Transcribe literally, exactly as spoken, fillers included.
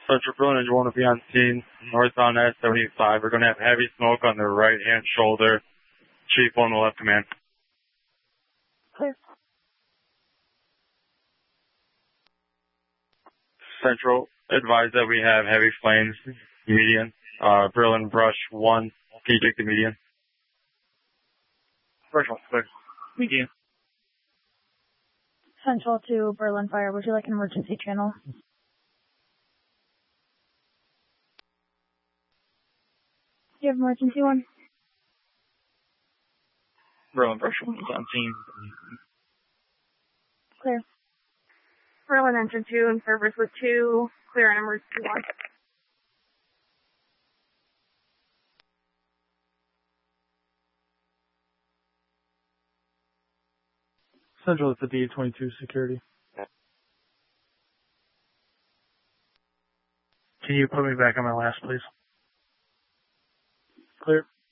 Central Berlin, and you want to be on scene northbound I seventy-five. We're going to have heavy smoke on the right-hand shoulder. Chief on the left command. Clear. Central, advise that we have heavy flames, median. Uh, Berlin brush one. Can you take the median? Brush one, clear. Median. Central to Berlin Fire, would you like an emergency channel? Do you have emergency one? Berlin brush one is on scene. Clear. Berlin engine two in service with two. Clear on emergency one. Central, it's the D twenty-two security. Can you put me back on my last, please? Clear.